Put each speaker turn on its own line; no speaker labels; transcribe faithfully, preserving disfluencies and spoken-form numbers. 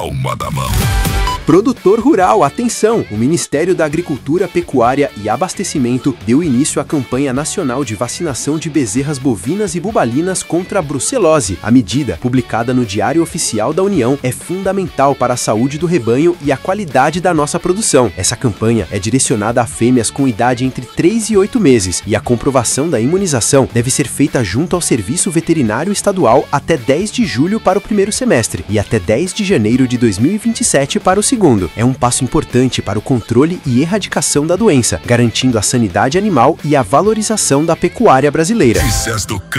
palma da mão.
Produtor rural, atenção! O Ministério da Agricultura, Pecuária e Abastecimento deu início à campanha nacional de vacinação de bezerras bovinas e bubalinas contra a brucelose. A medida, publicada no Diário Oficial da União, é fundamental para a saúde do rebanho e a qualidade da nossa produção. Essa campanha é direcionada a fêmeas com idade entre três e oito meses e a comprovação da imunização deve ser feita junto ao Serviço Veterinário Estadual até dez de julho para o primeiro semestre e até dez de janeiro de dois mil e vinte e sete para o segundo. Segundo, é um passo importante para o controle e erradicação da doença, garantindo a sanidade animal e a valorização da pecuária brasileira.